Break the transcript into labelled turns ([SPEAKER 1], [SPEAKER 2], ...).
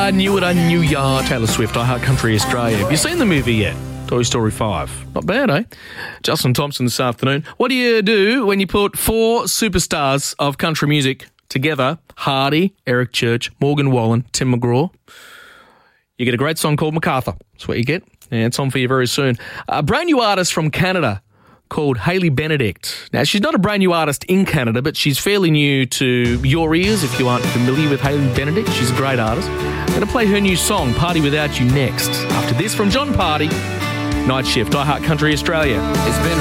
[SPEAKER 1] Knew It, I Knew Ya, Taylor Swift, I Heart Country Australia. Have you seen the movie yet? Toy Story 5. Not bad, eh? Justin Thompson this afternoon. What do you do when you put four superstars of country music together? Hardy, Eric Church, Morgan Wallen, Tim McGraw. You get a great song called MacArthur. That's what you get. And it's on for you very soon. A brand new artist from Canada called Hayley Benedict. Now, she's not a brand new artist in Canada, but she's fairly new to your ears if you aren't familiar with Hayley Benedict. She's a great artist. I'm going to play her new song, Party Without You, next. After this from John Party, Night Shift, I Heart Country Australia.
[SPEAKER 2] It's been